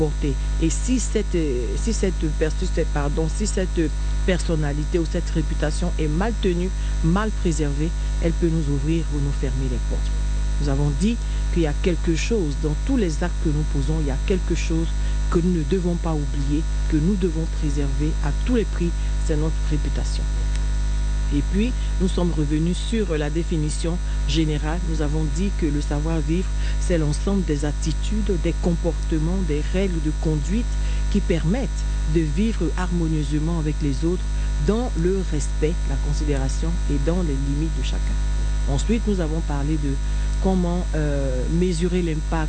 porter. Et si cette personnalité ou cette réputation est mal tenue, mal préservée, elle peut nous ouvrir ou nous fermer les portes. Nous avons dit qu'il y a quelque chose, dans tous les actes que nous posons, il y a quelque chose que nous ne devons pas oublier, que nous devons préserver à tous les prix, c'est notre réputation. Et puis, nous sommes revenus sur la définition générale. Nous avons dit que le savoir-vivre, c'est l'ensemble des attitudes, des comportements, des règles de conduite qui permettent de vivre harmonieusement avec les autres dans le respect, la considération et dans les limites de chacun. Ensuite, nous avons parlé de comment mesurer l'impact